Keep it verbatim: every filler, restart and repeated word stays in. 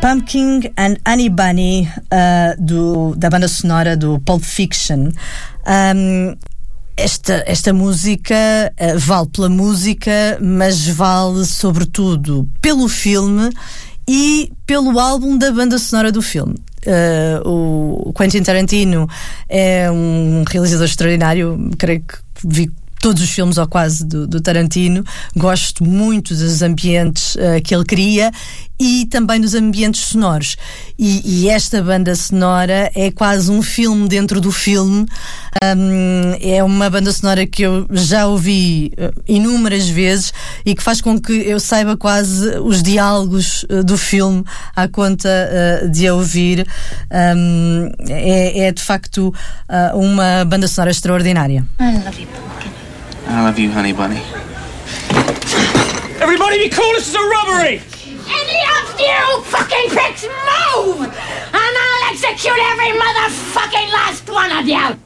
Pumpkin and Honey Bunny, uh, do, da banda sonora do Pulp Fiction. Um, esta, esta música uh, vale pela música, mas vale sobretudo pelo filme e pelo álbum da banda sonora do filme. Uh, o Quentin Tarantino é um realizador extraordinário, creio que vi todos os filmes ou quase do, do Tarantino. Gosto muito dos ambientes uh, que ele cria e também dos ambientes sonoros, e, e esta banda sonora é quase um filme dentro do filme. Um, é uma banda sonora que eu já ouvi uh, inúmeras vezes e que faz com que eu saiba quase os diálogos uh, do filme à conta uh, de a ouvir. Um, é, é de facto uh, uma banda sonora extraordinária. I love you, Pumpkin. I love you, Honey Bunny. Everybody be cool, this is a robbery! Any of you fucking pricks move! And I'll execute every motherfucking last one of you!